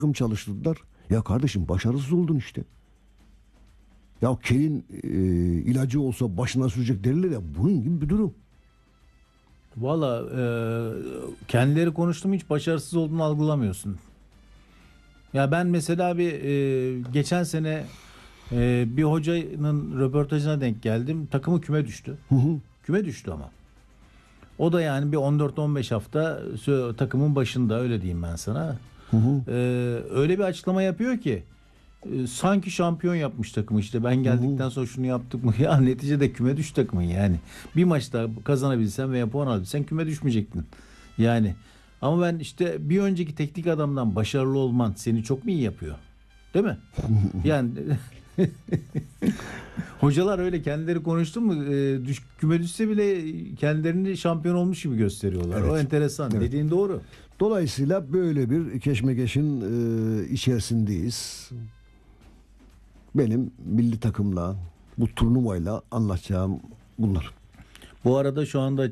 takım çalıştırdılar. Ya kardeşim başarısız oldun işte. Ya kelin ilacı olsa başına sürecek derler ya, bunun gibi bir durum. Valla kendileri konuştum, hiç başarısız olduğunu algılamıyorsun. Ya ben mesela geçen sene bir hocanın röportajına denk geldim. Takımı küme düştü. Küme düştü ama. O da yani bir 14-15 hafta takımın başında, öyle diyeyim ben sana. Öyle bir açıklama yapıyor ki sanki şampiyon yapmış takımı, işte ben geldikten sonra şunu yaptık mı? Ya neticede küme düş takımın yani. Bir maçta kazanabilsen veya puan alabilsen küme düşmeyecektin. Yani ama ben işte bir önceki teknik adamdan başarılı olman seni çok mu iyi yapıyor? Değil mi? Yani hocalar öyle kendileri konuştu mu küme düşse bile kendilerini şampiyon olmuş gibi gösteriyorlar. Evet. O enteresan. Evet. Dediğin doğru. Dolayısıyla böyle bir keşmekeşin içerisindeyiz. Benim milli takımla, bu turnuvayla anlatacağım bunlar. Bu arada şu anda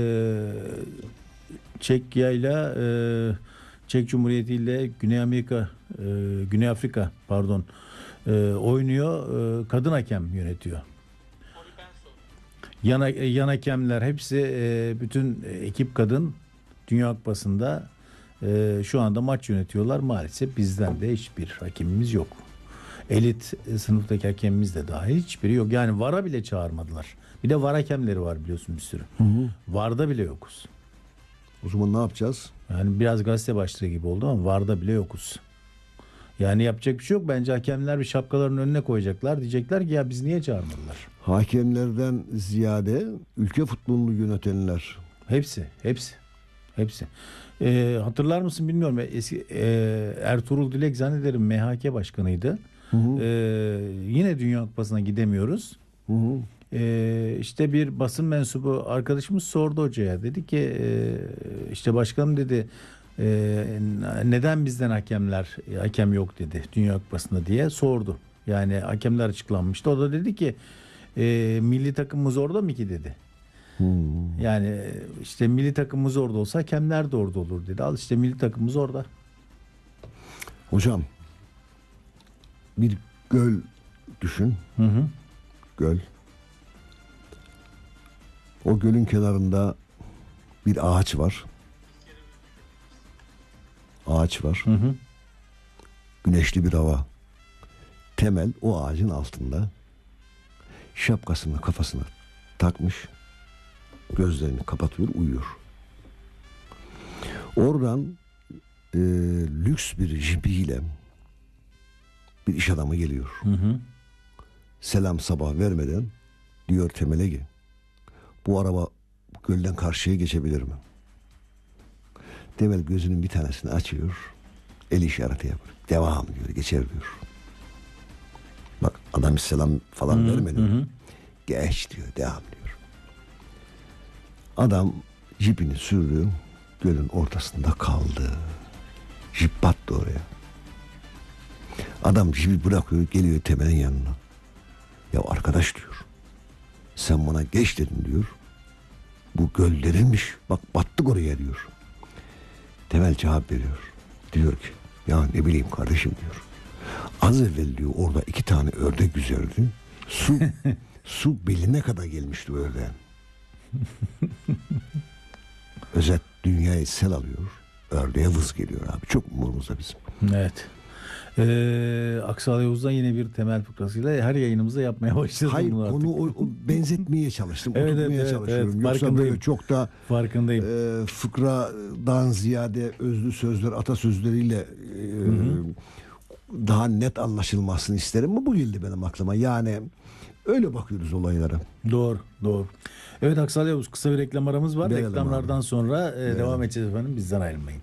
Çekya ile Çek Cumhuriyeti ile Güney Afrika oynuyor. Kadın hakem yönetiyor. Yan hakemler hepsi, bütün ekip kadın. Dünya Kupası'nda şu anda maç yönetiyorlar. Maalesef bizden de hiçbir hakemimiz yok. Elit sınıftaki hakemimiz de dahil hiçbiri yok. Yani VAR'a bile çağırmadılar. Bir de VAR hakemleri var biliyorsun, bir sürü. VAR'da bile yokuz. O zaman ne yapacağız? Yani biraz gazete başlığı gibi oldu ama VAR'da bile yokuz. Yani yapacak bir şey yok. Bence hakemler bir şapkalarının önüne koyacaklar. Diyecekler ki ya biz niye çağırmadılar? Hakemlerden ziyade ülke futbolunu yönetenler. Hepsi. Hatırlar mısın bilmiyorum. Eski Ertuğrul Dilek zannederim MHK başkanıydı. Yine Dünya Kupası'na gidemiyoruz. İşte bir basın mensubu arkadaşımız sordu hocaya. Dedi ki işte başkanım dedi, neden bizden hakem yok dedi Dünya Kupası'nda diye sordu. Yani hakemler açıklanmıştı. O da dedi ki milli takımımız orada mı ki dedi. Yani işte milli takımımız orada olsa hakemler de orada olur dedi. Al işte milli takımımız orada. Hocam bir göl düşün. Göl. O gölün kenarında bir ağaç var. Güneşli bir hava. Temel o ağacın altında şapkasını kafasına takmış. Gözlerini kapatıyor, uyuyor. Oradan lüks bir jipiyle bir iş adamı geliyor. Selam sabah vermeden diyor Temel'e ki bu araba gölden karşıya geçebilir mi? Temel gözünün bir tanesini açıyor. El işareti yapıyor. Devam diyor, geçer diyor. Bak adam selam falan vermedi. Geç diyor, devam diyor. Adam jipini sürdü, gölün ortasında kaldı. Jip battı oraya. Adam jipi bırakıyor, geliyor Temel'in yanına. Ya arkadaş diyor, sen bana geç dedin diyor. Bu göl derinmiş, bak battık oraya diyor. Temel cevap veriyor. Diyor ki ya ne bileyim kardeşim diyor. Az evvel diyor orada 2 tane ördek yüzerdi. Su beline kadar gelmişti ördeğin. Özet, dünyayı sel alıyor. Ördeğe vız geliyor abi. Çok umurumuzda bizim. Evet. Aksal Yavuz'dan yine bir temel fıkrasıyla her yayınımızda yapmaya başladım. Hayır, bunu o benzetmeye çalıştım. Oturtmaya çalışıyorum. Evet, yoksa böyle çok da farkındayım. Fıkradan ziyade özlü sözler, atasözleriyle daha net anlaşılmasını isterim. Bu geldi benim aklıma. Yani öyle bakıyoruz olaylara. Doğru. Evet Aksal Yavuz, kısa bir reklam aramız var. Verelim reklamlardan abi. sonra devam edeceğiz efendim. Bizden ayrılmayın.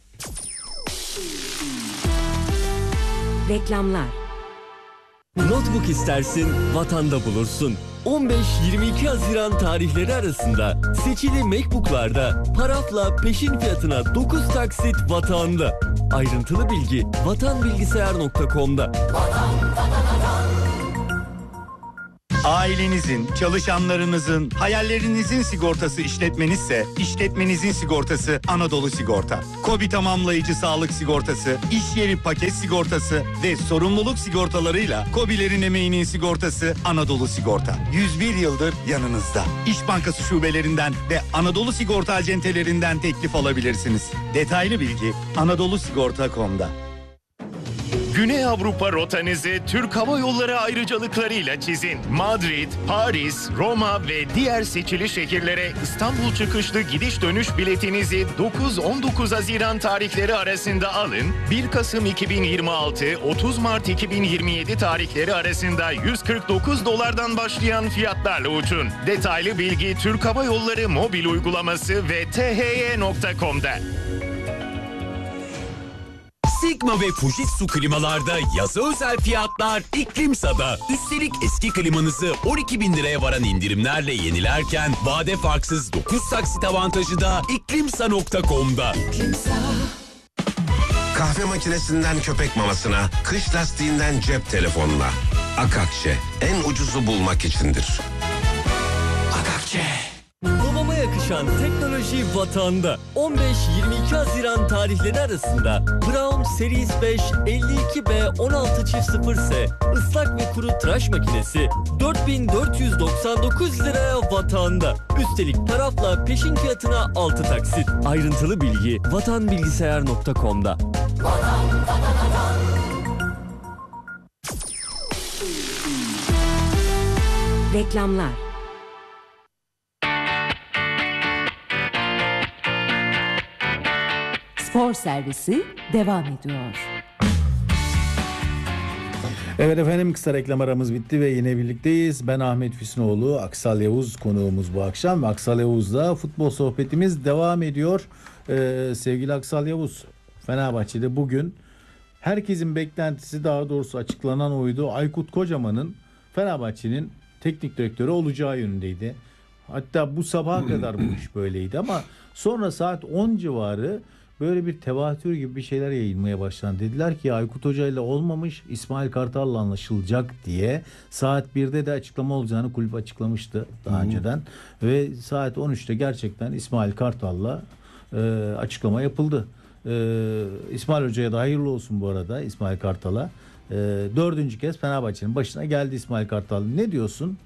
Reklamlar. Notebook istersin, Vatan'da bulursun. 15-22 Haziran tarihleri arasında seçili MacBook'larda parafla peşin fiyatına 9 taksit Vatan'da. Ayrıntılı bilgi vatanbilgisayar.com'da. Ailenizin, çalışanlarınızın, hayallerinizin sigortası işletmenizse, işletmenizin sigortası Anadolu Sigorta. KOBİ tamamlayıcı sağlık sigortası, iş yeri paket sigortası ve sorumluluk sigortalarıyla KOBİ'lerin emeğinin sigortası Anadolu Sigorta. 101 yıldır yanınızda. İş Bankası şubelerinden ve Anadolu Sigorta acentelerinden teklif alabilirsiniz. Detaylı bilgi anadolusigorta.com'da. Güney Avrupa rotanızı Türk Hava Yolları ayrıcalıklarıyla çizin. Madrid, Paris, Roma ve diğer seçili şehirlere İstanbul çıkışlı gidiş dönüş biletinizi 9-19 Haziran tarihleri arasında alın. 1 Kasım 2026-30 Mart 2027 tarihleri arasında 149 dolardan başlayan fiyatlarla uçun. Detaylı bilgi Türk Hava Yolları mobil uygulaması ve thy.com'da. Sigma ve Fujitsu klimalarda yaza özel fiyatlar İklimsa'da. Üstelik eski klimanızı 12.000 liraya varan indirimlerle yenilerken vade farksız 9 taksit avantajı da iklimsa.com'da. Kahve makinesinden köpek mamasına, kış lastiğinden cep telefonuna. Akakçe en ucuzu bulmak içindir. Akakçe. Babama yakışan teknoloji Vatan'da. 15-22 Haziran tarihleri arasında Braun Series 5 52B 16/0S ıslak ve kuru tıraş makinesi 4.499 liraya Vatan'da. Üstelik tarafla peşin fiyatına 6 taksit. Ayrıntılı bilgi vatanbilgisayar.com'da. Reklamlar. Spor servisi devam ediyor. Evet efendim, kısa reklam aramız bitti ve yine birlikteyiz. Ben Ahmet Füsunoğlu, Aksal Yavuz konuğumuz bu akşam. Aksal Yavuz'la futbol sohbetimiz devam ediyor. Sevgili Aksal Yavuz, Fenerbahçe'de bugün herkesin beklentisi, daha doğrusu açıklanan oydu. Aykut Kocaman'ın Fenerbahçe'nin teknik direktörü olacağı yönündeydi. Hatta bu sabaha kadar bu iş böyleydi ama sonra saat 10 civarı böyle bir tevatür gibi bir şeyler yayılmaya başlandı. Dediler ki Aykut Hoca ile olmamış, İsmail Kartal'la anlaşılacak diye. Saat 1'de de açıklama olacağını kulüp açıklamıştı daha önceden. Ve saat 13'te gerçekten İsmail Kartal'la açıklama yapıldı. İsmail Hoca'ya da hayırlı olsun bu arada, İsmail Kartal'a. 4. kez Fenerbahçe'nin başına geldi İsmail Kartal. Ne diyorsun?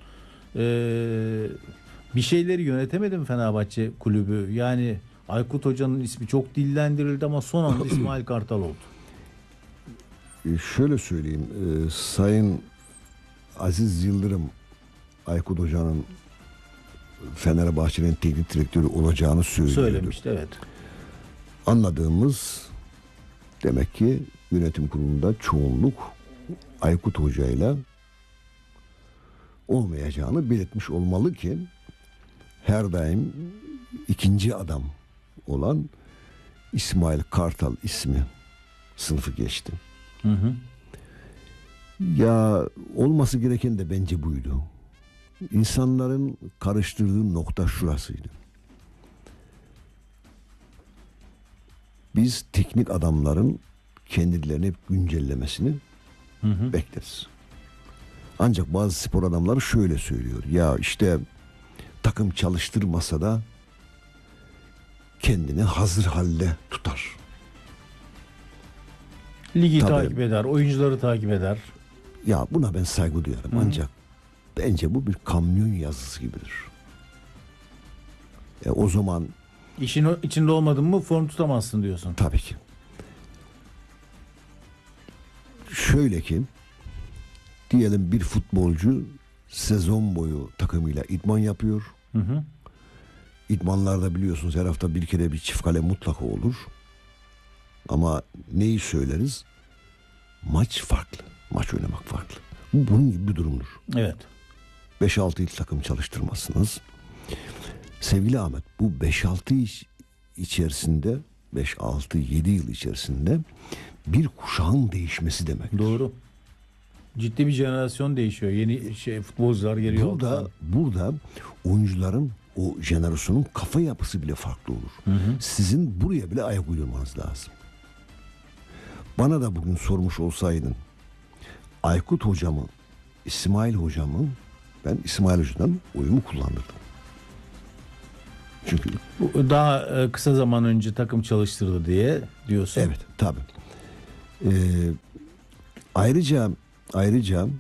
Bir şeyleri yönetemedi mi Fenerbahçe kulübü? Yani Aykut Hoca'nın ismi çok dillendirildi ama son anda İsmail Kartal oldu. Şöyle söyleyeyim. Sayın Aziz Yıldırım Aykut Hoca'nın Fenerbahçe'nin teknik direktörü olacağını söylemişti. Evet. Anladığımız, demek ki yönetim kurulunda çoğunluk Aykut Hoca'yla olmayacağını belirtmiş olmalı ki her daim ikinci adam olan İsmail Kartal ismi sınıfı geçti. Hı hı. Ya olması gereken de bence buydu. İnsanların karıştırdığı nokta şurasıydı. Biz teknik adamların kendilerini hep güncellemesini bekleriz. Ancak bazı spor adamları şöyle söylüyor. Ya işte takım çalıştırmasa da kendini hazır halde tutar. Ligi Tabii. takip eder, oyuncuları takip eder. Ya buna ben saygı duyarım. Ancak bence bu bir kamyon yazısı gibidir. O zaman İşin içinde olmadın mı form tutamazsın diyorsun. tabii ki. Şöyle ki, diyelim bir futbolcu sezon boyu takımıyla idman yapıyor. Hı hı. İdmanlarda biliyorsunuz her hafta bir kere bir çift kale mutlaka olur. Ama neyi söyleriz? Maç farklı. Maç oynamak farklı. Bu bunun gibi bir durumdur. Evet. 5-6 yıl takım çalıştırmazsınız. Sevgili Ahmet, bu 5-6 iş içerisinde, 5-6-7 yıl içerisinde bir kuşağın değişmesi demek. Doğru. Ciddi bir jenerasyon değişiyor. Yeni futbolcular geliyor. Burada oyuncuların, o jenerasyonun kafa yapısı bile farklı olur. Sizin buraya bile ayak uydurmanız lazım. Bana da bugün sormuş olsaydın Aykut hocamı, İsmail hocamı Ben İsmail Hoca'dan oyumu kullandırdım. Çünkü Bu daha kısa zaman önce takım çalıştırdı diye diyorsun. evet, tabii. Ayrıca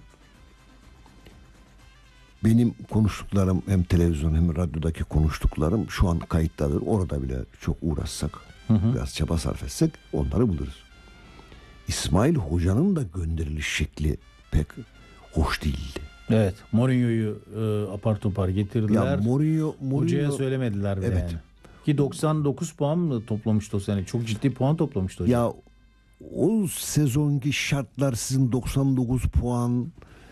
benim konuştuklarım hem televizyon hem radyodaki konuştuklarım şu an kayıttadır. Orada bile çok uğraşsak, biraz çaba sarf etsek onları buluruz. İsmail Hoca'nın da gönderiliş şekli pek hoş değildi. Evet. Mourinho'yu apar topar getirdiler. Ya Mourinho Hocaya söylemediler bile Evet. yani. Ki 99 puan mı toplamıştı o sene? Çok ciddi puan toplamıştı hocam. Ya o sezonki şartlar sizin 99 puan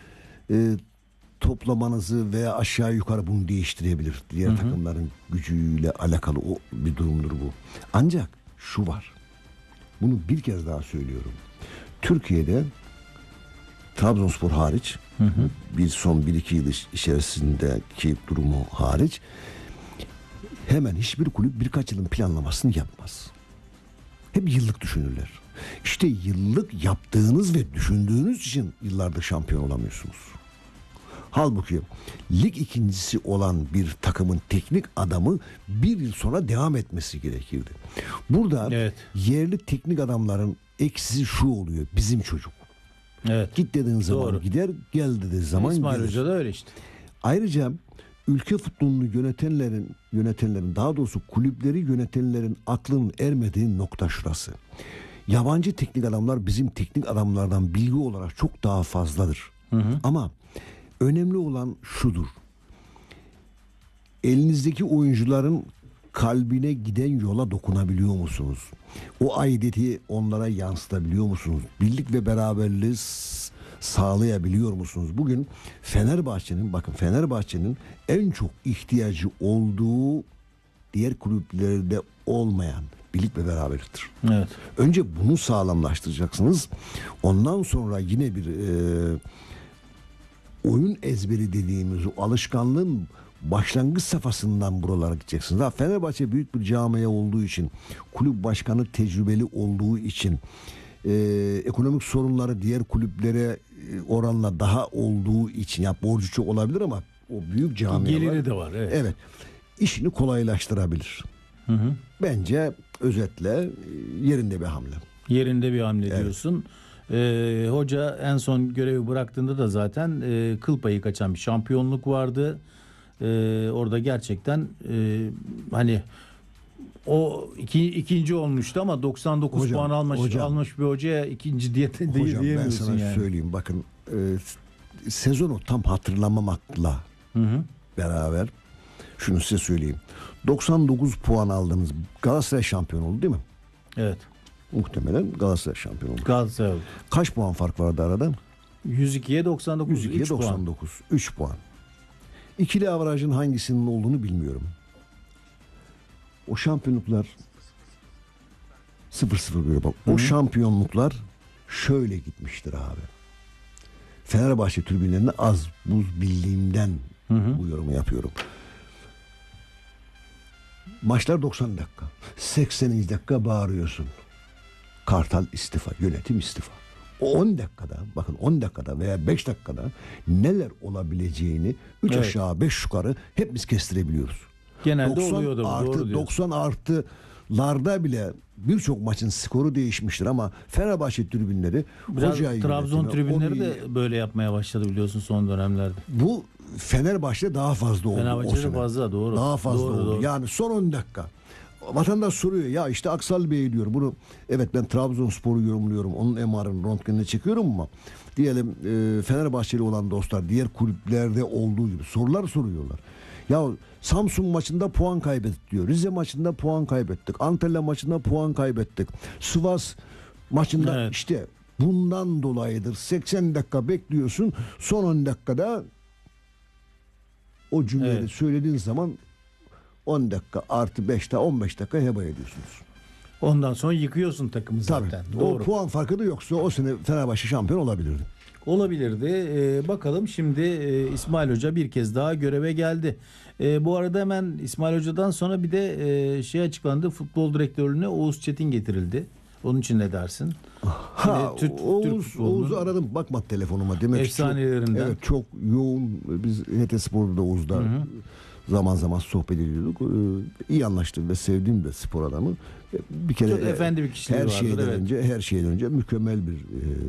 toplamanızı veya aşağı yukarı bunu değiştirebilir. Diğer takımların gücüyle alakalı o bir durumdur bu. Ancak şu var. Bunu bir kez daha söylüyorum. Türkiye'de Trabzonspor hariç, bir son 1-2 yıl içerisindeki durumu hariç, hemen hiçbir kulüp birkaç yılın planlamasını yapmaz. Hep yıllık düşünürler. İşte yıllık yaptığınız ve düşündüğünüz için yıllardır şampiyon olamıyorsunuz. Halbuki lig ikincisi olan bir takımın teknik adamı bir yıl sonra devam etmesi gerekirdi. Burada Evet. yerli teknik adamların eksisi şu oluyor: bizim çocuk. Evet. Git dediğin zaman Doğru. gider, gel dediğin zaman İsmail gelir. Hoca da öyle işte. Ayrıca ülke futbolunu yönetenlerin, daha doğrusu kulüpleri yönetenlerin aklının ermediği nokta şurası. Yabancı teknik adamlar bizim teknik adamlardan bilgi olarak çok daha fazladır. Ama önemli olan şudur: elinizdeki oyuncuların kalbine giden yola dokunabiliyor musunuz? O aidiyeti onlara yansıtabiliyor musunuz? Birlik ve beraberliği sağlayabiliyor musunuz? Bugün Fenerbahçe'nin en çok ihtiyacı olduğu diğer kulüplerde olmayan birlik ve beraberliktir. Evet. Önce bunu sağlamlaştıracaksınız. Ondan sonra yine bir oyun ezberi dediğimiz o alışkanlığın başlangıç safhasından buralara gideceksiniz. Fenerbahçe büyük bir camia olduğu için, kulüp başkanı tecrübeli olduğu için, ekonomik sorunları diğer kulüplere oranla daha olduğu için, ya borcu çok olabilir ama o büyük camia Geliri de var. Evet. Evet. İşini kolaylaştırabilir. Bence özetle yerinde bir hamle. Yerinde bir hamle diyorsun. Hoca en son görevi bıraktığında da zaten kıl payı kaçan bir şampiyonluk vardı. Orada gerçekten hani o ikinci olmuştu ama 99 Hocam, puan almış bir hocaya ikinci diye Hocam ben diyemiyorsun sana yani. söyleyeyim, bakın sezonu tam hatırlamamakla beraber şunu size söyleyeyim. 99 puan aldınız. Galatasaray şampiyon oldu değil mi? Evet. Muhtemelen Galatasaray şampiyon oldu. Galatasaray oldu. Kaç puan fark vardı arada? 102'ye 99. 102'ye 3 puan. 99. 3 puan. İkili averajın hangisinin olduğunu bilmiyorum. O şampiyonluklar 0-0 böyle bak. O şampiyonluklar şöyle gitmiştir abi. Fenerbahçe tribünlerine az buz bildiğimden bu yorumu yapıyorum. Maçlar 90 dakika. 80. dakika bağırıyorsun. Kartal istifa, yönetim istifa. O 10 dakikada, bakın 10 dakikada veya 5 dakikada neler olabileceğini 3 Evet. aşağı 5 yukarı hepimiz kestirebiliyoruz. Genelde oluyordu bu, artı, doğru diyorsun. 90 artılarda bile birçok maçın skoru değişmiştir ama Fenerbahçe tribünleri Biraz hocayı Trabzon yönetimi, tribünleri onu- de böyle yapmaya başladı biliyorsun son dönemlerde. bu Fenerbahçe daha fazla oldu o Fenerbahçe'de sene. fazla, doğru. Daha fazla Doğru, oldu. doğru. Yani son 10 dakika. Vatandaş soruyor ya işte Aksal Bey diyor bunu, evet ben Trabzonspor'u yorumluyorum, onun MR'ını röntgenini çekiyorum ama diyelim Fenerbahçeli olan dostlar diğer kulüplerde olduğu gibi sorular soruyorlar. Ya Samsun maçında puan kaybettik diyor. Rize maçında puan kaybettik. Antalya maçında puan kaybettik. Sivas maçında Evet. işte bundan dolayıdır. 80 dakika bekliyorsun. Son 10 dakikada o cümleyi Evet. söylediğin zaman 10 dakika artı 5'te 15 dakika heba ediyorsunuz. Ondan sonra yıkıyorsun takımı Tabii. zaten. O Doğru. puan farkı da yoksa o sene Fenerbahçe şampiyon olabilirdi. Olabilirdi. Bakalım şimdi İsmail Hoca bir kez daha göreve geldi. Bu arada hemen İsmail Hoca'dan sonra bir de şey açıklandı. Futbol direktörlüğüne Oğuz Çetin getirildi. Onun için ne dersin? Ha, Türk Oğuz'u futbolunun aradım, bakmadı telefonuma. Demek ki efsanelerinden. evet, çok yoğun. Biz HT Spor'da Oğuz'da zaman zaman sohbet ediyorduk. İyi anlaştım ve sevdiğim de spor adamı. Bir kere Çok efendi bir kişiliği her vardır, şeyden evet. önce mükemmel bir